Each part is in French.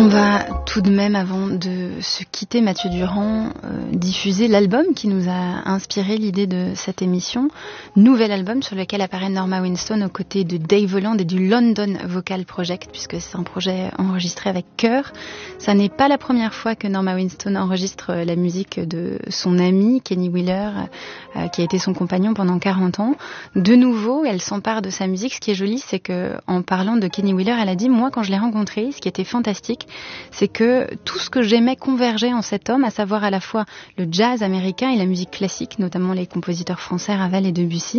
On va tout de même, avant de se quitter, Mathieu Durand, diffuser l'album qui nous a inspiré l'idée de cette émission. Nouvel album sur lequel apparaît Norma Winstone aux côtés de Dave Holland et du London Vocal Project, puisque c'est un projet enregistré avec cœur. Ça n'est pas la première fois que Norma Winstone enregistre la musique de son ami Kenny Wheeler, qui a été son compagnon pendant 40 ans. De nouveau, elle s'empare de sa musique. Ce qui est joli, c'est que, en parlant de Kenny Wheeler, elle a dit, moi, quand je l'ai rencontré, ce qui était fantastique, c'est que tout ce que j'aimais convergeait en cet homme, à savoir à la fois le jazz américain et la musique classique, notamment les compositeurs français Ravel et Debussy.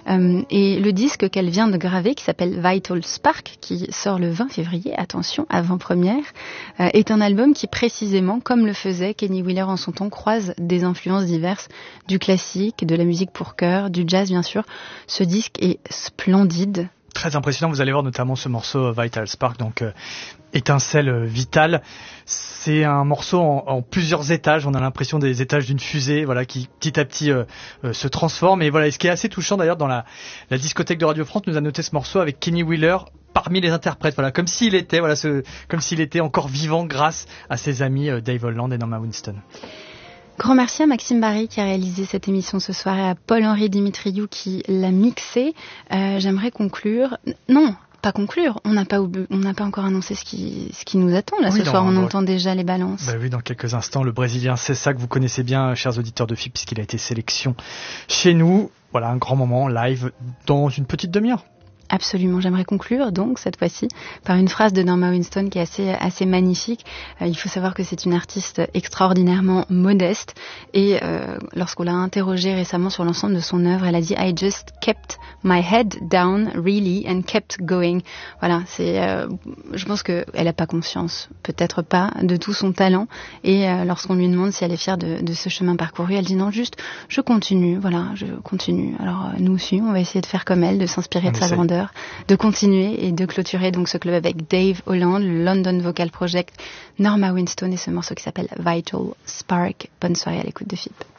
Et le disque qu'elle vient de graver, qui s'appelle Vital Spark, qui sort le 20 février, attention, avant-première, est un album qui précisément, comme le faisait Kenny Wheeler en son temps, croise des influences diverses, du classique, de la musique pour chœur, du jazz bien sûr. Ce disque est splendide. Très impressionnant, vous allez voir notamment ce morceau Vital Spark, donc étincelle vitale. C'est un morceau en plusieurs étages, on a l'impression des étages d'une fusée, voilà, qui petit à petit se transforme. Et voilà, et ce qui est assez touchant d'ailleurs dans la discothèque de Radio France, nous a noté ce morceau avec Kenny Wheeler parmi les interprètes, voilà, comme s'il était encore vivant grâce à ses amis Dave Holland et Norma Winstone. Grand merci à Maxime Barry qui a réalisé cette émission ce soir et à Paul-Henri Dimitriou qui l'a mixé. J'aimerais conclure. Non, pas conclure. On n'a pas encore annoncé ce qui nous attend là ce soir. On entend déjà les balances. Bah oui, dans quelques instants, le Brésilien Cessa que vous connaissez bien, chers auditeurs de FIP, puisqu'il a été sélection chez nous. Voilà, un grand moment live dans une petite demi-heure. Absolument, j'aimerais conclure donc cette fois-ci par une phrase de Norma Winstone qui est assez magnifique. Il faut savoir que c'est une artiste extraordinairement modeste et lorsqu'on l'a interrogée récemment sur l'ensemble de son œuvre, elle a dit « I just kept my head down really and kept going ». Voilà, je pense qu'elle n'a pas conscience, peut-être pas, de tout son talent et lorsqu'on lui demande si elle est fière de ce chemin parcouru, elle dit non, juste je continue, voilà, je continue. Alors nous aussi, on va essayer de faire comme elle, de s'inspirer de sa grandeur, de continuer et de clôturer donc ce club avec Dave Holland, le London Vocal Project, Norma Winstone et ce morceau qui s'appelle Vital Spark. Bonne soirée à l'écoute de FIP.